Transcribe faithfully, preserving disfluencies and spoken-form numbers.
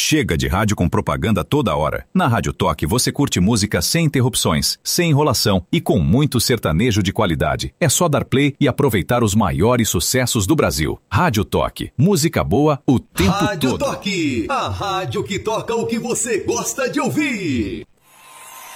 Chega de rádio com propaganda toda hora. Na Rádio Toque você curte música sem interrupções, sem enrolação e com muito sertanejo de qualidade. É só dar play e aproveitar os maiores sucessos do Brasil. Rádio Toque. Música boa o tempo Rádio todo. Rádio Toque. A rádio que toca o que você gosta de ouvir.